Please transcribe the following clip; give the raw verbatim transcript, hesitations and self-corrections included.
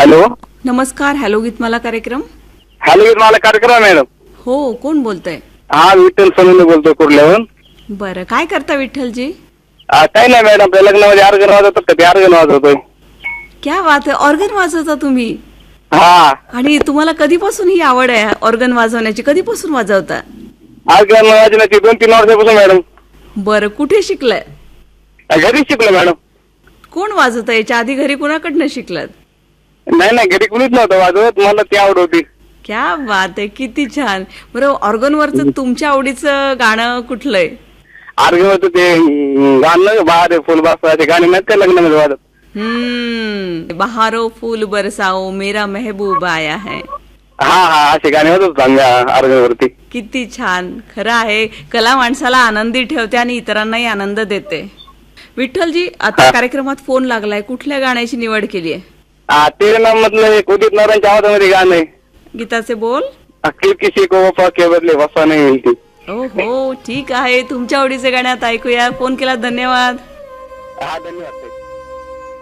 Hello. नमस्कार. Hello Geetmala कार्यक्रम. Hello Geetmala कार्यक्रम मॅडम. हो, कोण बोलतंय? हा, विठ्ठल सोनवणे बोलतोय कुर्ल्याहून. बरं, काय करता विठ्ठलजी? काही नाही मॅडम, आपल्या लग्नामध्ये ऑर्गन वाजवतात का, ते ऑर्गन वाजवतोय. क्या बात आहे, ऑर्गन वाजवता तुम्ही? हा. आणि तुम्हाला कधीपासून ही आवड आहे ऑर्गन वाजवण्याची? कधीपासून वाजवता? ऑर्गन वाजवण्याची दोन तीन वर्षापासून मॅडम. बरं, कुठे शिकलाय? घरी शिकलो मॅडम. कोण वाजवता? याच्या आधी घरी कुणाकडनं शिकलात? नाही नाही, घरी कुणीच नव्हतं वाजवत, मला ती आवड होती. क्या बात आहे, किती छान. बरं, ऑर्गन वरचं तुमच्या आवडीचं गाणं कुठलंय? ऑर्गन वरचं ते गाणं बहार फुल बरसाओ गाणे नाही का लग्नामध्ये वाजत? हम्म, बहारो फूल बरसाओ मेरा महबूब आया है. हा हा, असे गाणे होत ऑर्गन वरती. किती छान. खरं आहे, कला माणसाला आनंदी ठेवते आणि इतरांनाही आनंद देते. विठ्ठलजी, आता कार्यक्रमात फोन लागलाय, कुठल्या गाण्याची निवड केली आहे? हा, तेरे नाम मधलं एक उदित नारायणच्या आवाजामध्ये गाणं आहे. गीताचे बोल. अखिल किसी को वफा के बदले वफा नहीं मिलती. हो हो, ठीक आहे, तुमच्या आवडीचे गाण्यात ऐकूया. फोन केला, धन्यवाद. हा, धन्यवाद.